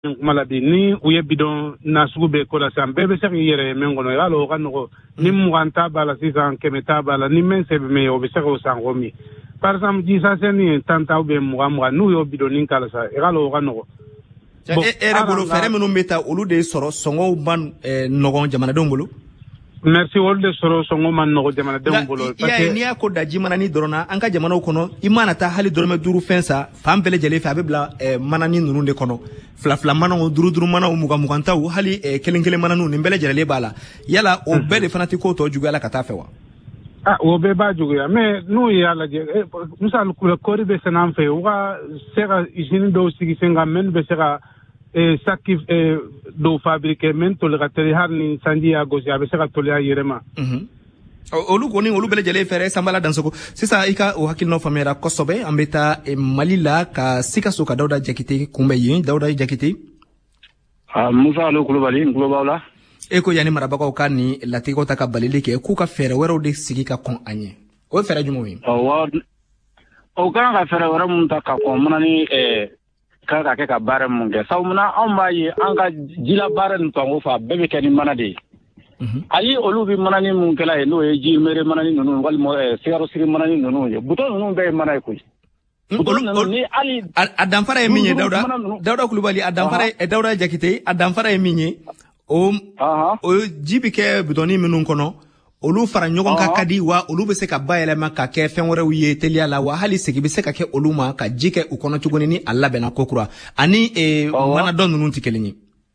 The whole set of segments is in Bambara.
maladi ni uye bidon na sugube ko la sam bebe se yere mengono yalo kanoko ni muanta bala sisan kemeta bala ni mense me obese ko sangomi par exemple disa seni tanta ube muamwa nu yo bidon nin kala sa yalo kanoko era bolo fere menu meta olu de soro songo ban nogon jamana dongolo merci wolde soro songo man nogo jamana dongolo parce que ni ko daji manani dorona anka jamana kono imana ta hali dorome duru fensa fam bele jele fa bebla manani nunu de kono fla manano duru manano muga taw hali kelenkele mananu ni bele jele bala yala o bele fanati ko to jugala kata fewa o be ba juguya mais nu yala je musal kula kori be sanam fe wa sera isini do sigi senga men be sera sakif do fabriquer men to le rateri har ni sandia gosia be sera to le ayerema olu koni olu bele jele fere sambala dansoko sisa ika o hakil no famera kosobe ambeta malila ka sika soka Dauda Jakite kumbe yin Dauda Jakite Musa alo kulubali ngulobawla eko yani marabako kani latiko taka balili ke ku ka fere wero de sigi ka kon anye o fere jumo wi o kan ka fere wero mun ta ka kon manani ka ke ka bare mun ge sawmuna on bayi an ka jila bare n to fa bebe ke ni manade ali olu bi manani mun kala e no e ji mere manani nunu wal mo sero siri manani nunu ye buto nunu be manay ko ni ali adam fara e minye Dauda kulubali adam fara e Dauda Jakite adam fara e minye o jibi ke bidoni minun kono olu fara nyogon ka kadi wa olu be se ka bayele ma ka ke fen wore wiye telia la wa hali se be se ka ke olu ma ka jike u kono tugoni ni alla be na kokura ani mana don nunu tikelinyi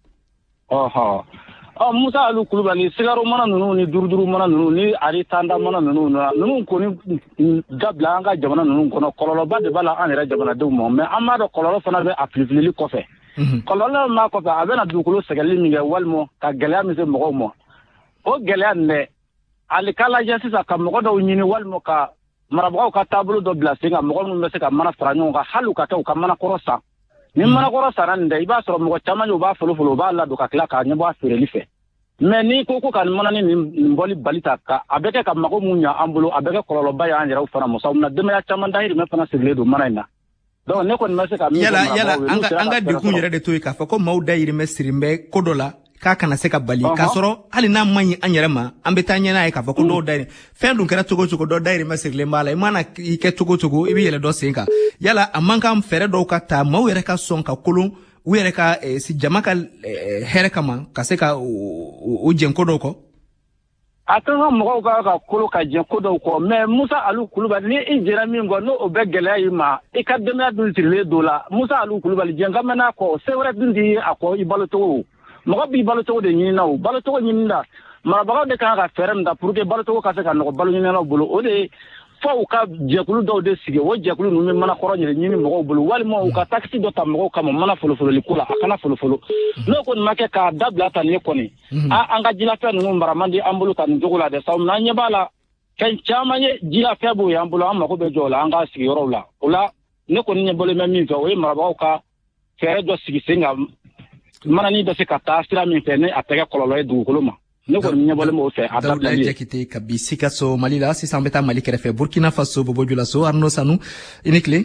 Musa alu kulubali sigaro mana nunu ni durduru mana nunu ni ari tanda mana nunu ko ni dabla anga jamana nunu kono kololo ba de bala an era jamana de mo mais amado kololo fana be aflifili ko fe kololo ma ko ba abena dukulu segali mi walmo ka gele mi se mo mo o gele ne ali kala jasisa ka mo do nyini walmo ka marabo ka tabulu do blasinga mo mo be se ka mana franyo ka halu ka to ka mana korosa ni mana korosa ran de iba so mo chama yo ba fulu ba la do ka kla ka nyabo afire life mais ni koko kan mana ni mboli balita ka abeke ka mako munya ambulo abeke kololo ba ya anjira ufana mo sawna de ya chama ndahiri me fana sigledo mana ina donc ne ko me se ka mi yala anga de kunyere de toy ka fa ko mawda yiri me sirimbe kodola ka kana se ka bali ka soro hali na manyi anyere ma ambeta nyana ay ka fa ko do dai fendu kera togo do dai me sigle mala imana ike togo ibi yele do senka yala amanka am fere do ka ta mawere ka sonka kulun were ka si jamaka here kama ka se ka o jenkodo ko atanga mo ka kolo ka jenkodo ko mais Musa alu kulubali ni injera mingo no obegele yima ikademia dultile dola Musa alu kulubali jenga mena ko sewre dundi ako ibaloto mo bi baloto de nyina o baloto nyinda marabaga de ka ferem da pour que baloto ka se ka no balo nyina bolo o de fo ka jekulu do de sige wo jekulu no mana koro nyini mo bolo wal mo ka taxi do tam mo ka mo mana folo likula akana folo no ko make ka dabla tan ne koni anga jila fe no mbaramandi ambulu tan jogula de saw na nyabala kan chamanye jila fe bo yambulu amma ko be jola anga sige yorola ola ne ko ni bolo memi zo we maraba ka fere do sige singa mana ni do se ka tasira mi fe ne atege kololo e du koloma ne ko ni bolo mo fe Dauda Jakite kabisika so malila si sambeta mali kerefe Burkina Faso bobojula so Arno Sanu inikle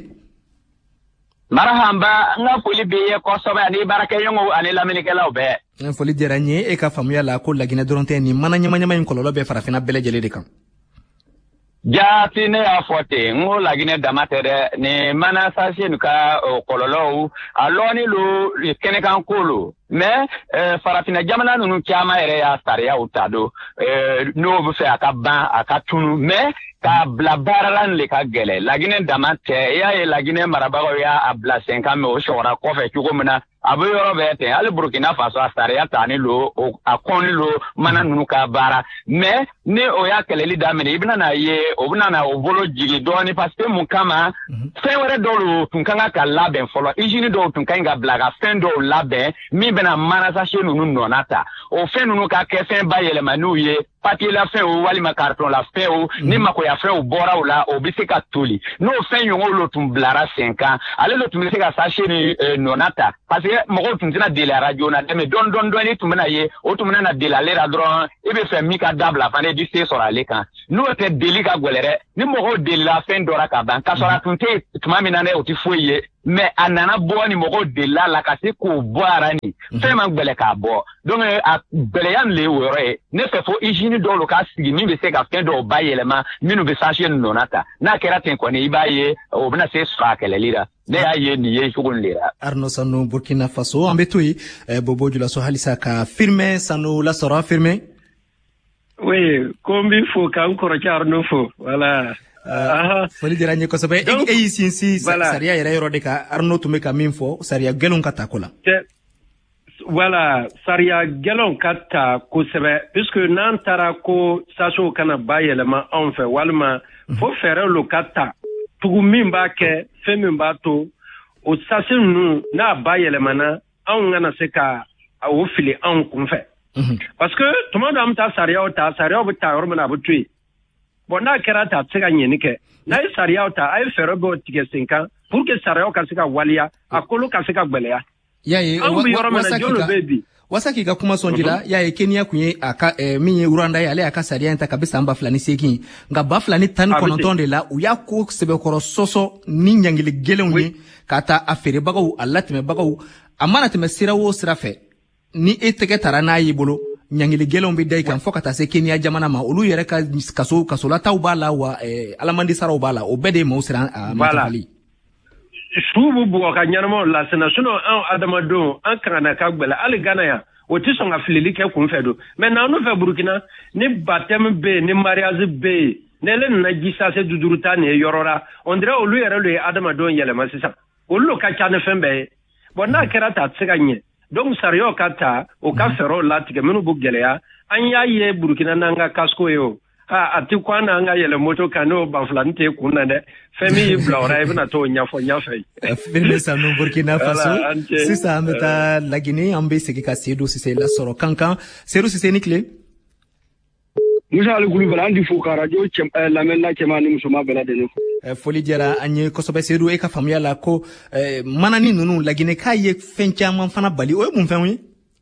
marahamba nga foli be ko soba ni baraka yongo ani lamini kala obe foli deranye e ka famuya la ko lagine doronte ni mana nyama kololo be farafina bele jele de kan jati ne afote ngo lagine damatere ni mana sasien ka kololo aloni lo kene kan kolo mais farafina jamana nunu chama ere ya staria utado no bu fe aka tunu mais ka blabaralan le ka gele lagine damate ya lagine marabago ya abla 5 me o shora ko fe chugo mena abu yoro bete al Burkina Faso staria tani lo akoni lo mana nunu ka bara mais ne o ya keleli damene ibna na ye obuna na obolo jigi doni parce que mun kama fe wore dolo tunkanga ka laben folo injini do tunkanga blaga fen do laben mi bena mana sa chez nous nonata o fe nunu ka ke fen bayele manuye papier la fe o wali ma carton la fe o ni mako ya fe o bora o la o bisika tuli no fe yongo lo tumblara 5 ans ale lo tumlisika sa chez ni nonata parce que moko tuntina de la radio na deme don ni tumena ye o tumena na de la lera dron ibe fe mi ka dabla fane du se sora le kan no te delika golere ni moko de la fin dora ka ban ka sora tunte tumamina ne o ti foye mais anana bo ni moko de la ka se ko boara ni fe man gbele ka bo donc a gbele yan le wore ne fe fo hygiene do lo ka sigi mi be se ka fen do bayele ma mi no be sachet no nata na kera ten ko ne ibaye o bna se sra kele lira ne aye ni ye shugun lira Arno Sano Burkina Faso ambetui Bobo Jula so halisa ka firme Sano la sora firme. Oui, kombi fo ka encore Arno fo voilà. Foli dira nye kosobe ici saria yere yoro de ka Arno tumeka minfo saria gelon kata kola. Voilà, saria gelon kata kosebe puisque nan tara ko saso kana bayelema en fait walma faut faire le kata tugu mimba ke femimba to o sase nu na bayelema na an ngana se ka o fili an kunfe parce que tout le monde am ta saria bu ta yorma bu tui bona kera ta tsega nyeni ke na saria ta ay fere go tige 5 ans pour que saria ka sika walia akolo ka sika gbelea yaye wasaki ka kuma sonjila yaye Kenya kunye aka minye Rwanda yale aka saria nta kabisa amba flani seki nga ba flani tan konontonde la uya ko sebe koro soso ni nyangile gelongi kata afere bagaw allatime bagaw amana teme sirawo sirafe ni eteke tarana yibolo nyangile gelon bi day kan fokata se Kenya jamana ma olu yere ka kaso la tawbala wa alamandi saraw bala o bede mo sira matali subu buwa ka nyarmo la senasuno an adamado an kana ka gbela ali gana ya o ti so nga filili ke kun fedo mais na no fe Burkina ni baptême be ni mariage be ne le na gisa se duduruta ne yorora on dirait olu yere le adamado yele masisa olu ka chane fembe bona kerata tsiganye donc sario kata o ka fero latige menu bu geleya an yaye Burkina nanga kasko yo ati kwana nga yele moto kano baflante kuna de femi blora ibna to nyafo nyafai firme Sano Burkina Faso sisa ameta la Guinée ambe seki ka Seydou Cissé la soro kankan Seydou Cissé nikle Musa Alugulu balandi fo ka radio la menna kemani musoma bela de foli jara anye kosobe Seydou e ka famia la ko manani nunu la Guinée ka ye fencha man fana bali o mun fenwi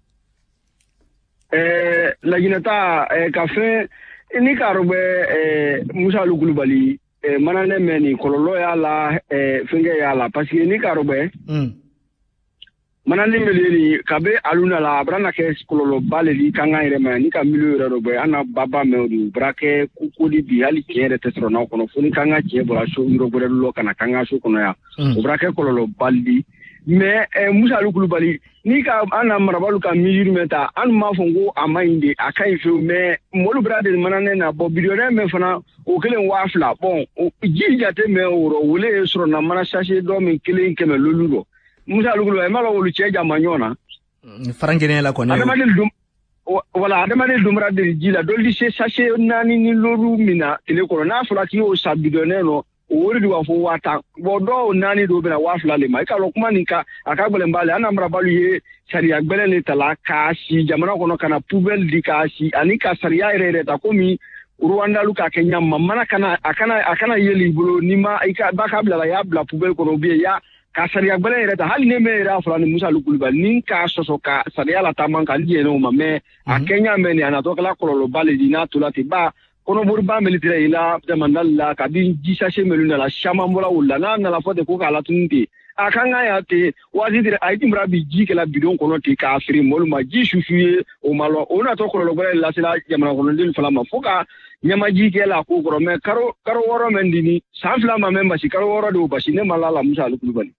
la Guinée ta ka fe ni karobe Musa Alugulu bali manane meni kololo ya la fenge ya la parce que ni karobe manane meli kabe aluna la brana ke kololo bale li kanga ire ma ni ka milieu robe ana baba me du brake kukudi bi ali kere tetro na kono funi kanga che bora so iro bore lo kana kanga so kono ya o brake kololo bali mais Musa Alugulu bali ni ka ana marabalu ka milieu meta an ma fongo amainde akai fe mais molu brade manane na bo bidore me fana o kelen wafla bon jijate me oro wole soro na mana sachet do min kelen keme lolugo Musa Alugulu e mala wolu cheja manyona farangene la kono wala adamade dumra de jila doldi se sachet nani ni lolu mina tele ko na fula ki o sabidone no wori wa fo wata bodo nani do bena wafla le mai ka lo kuma ninka akagbele mbale ana mrabalu ye sharia gbele le tala kashi jamana kono kana poubelle di kashi anika sharia ire ta komi Rwanda luka Kenya mamana kana akana yeli bulo nima ika bakabla ya bla poubelle kono bi ya ka sharia gbele ire ta hali ne me ra fulani Musa Alugulu bali ninka soso ka sharia la tamanka liye no mame akenya meni anatoka la kololo bale dina tulati ba kono burba military ila demandalla kadin jisashe meluna la shamambola ulla na la fote ko kala tunti akanga ya te wazi dire aiti mrabi jike la bidon kono te ka afri moluma jishufuye o malo ona to kololo bale la sila jamana kono ndil falama foka nyama jike la ko goro me karo woro mendini sanfla ma memba si karo woro do basine malala Musa Alugulu bali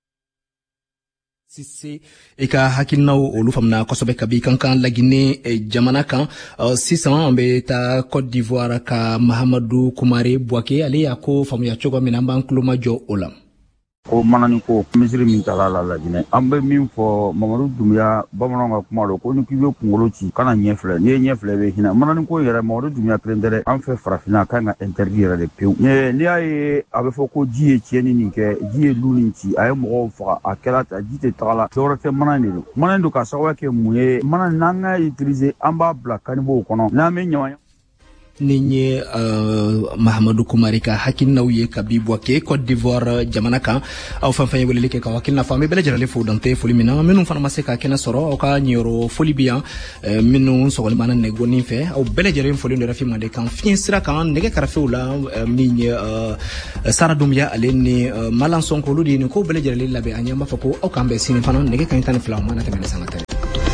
Sisi eka hakilnaw olu famna kosobe kabi kankan la Guinée jamana kan sisan ambe ta Côte d'Ivoire ka Mahamadou Koumare Bouaké ale yako famu ya chogo minamba nkloma jo olam ko manani ko misiri min tala la Guinée ambe min fo Mamadou Doumbouya bamananga kuma lo ko ni kibe kungolo ci kana nyefle ni nyefle be hina manani ko yere Mamadou Doumbouya krendere an fe farafina kanga interdire de peu ni ay abe fo ko jiye tieni ni ke jiye luni ci ay mo fa akela ta jite tala torete manani do ka sawa ke muye manani nanga utiliser amba bla kanibo kono na me nyama ni Mahamadou Koumari ka hakilinaw ye kabibwa ke Côte d'Ivoire jamana kan aw fanfan ye weleli kɛ ka hakilina fɔ an bɛ bɛɛ lajɛlen fo dante foli min na minnu fana ma se ka kɛnɛ sɔrɔ aw ka ɲɛyɔrɔ foli bi yan minnu sɔgɔlimana nɛgɛnin fɛ aw bɛɛ lajɛlen foli dɔ rafi mande kan fiɲɛ sira kan nɛgɛ kɛrɛfɛw la min ye Sara Dumbuya ale ni Malan Sonko olu de ye nin ko bɛɛ lajɛlen labɛn an ɲɛ b'a fɔ ko aw k'an bɛn sini fana nɛgɛ kan 12 mana tɛmɛ ni sanga tɛ